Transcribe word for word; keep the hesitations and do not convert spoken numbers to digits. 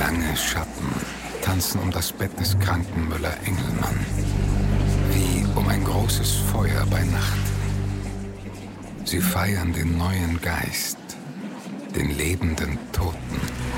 Lange Schatten tanzen um das Bett des kranken Müller-Engelmann, wie um ein großes Feuer bei Nacht. Sie feiern den neuen Geist, den lebenden Toten.